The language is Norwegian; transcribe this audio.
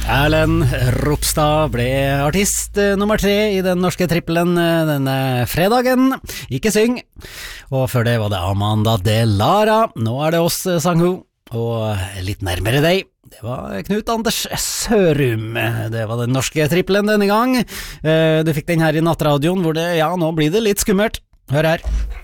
Erlend Ropstad ble artist nummer 3 i den norske trippelen denne fredagen. Ikke syng. Og før det var det Amanda De Lara. Nå er det oss, sang hun. Og litt nærmere deg. Det var Knut Anders Sørum. Det var den norske trippelen denne gang. Du fikk den her i nattradioen, hvor det, ja, nå blir det litt skummelt. Hør her.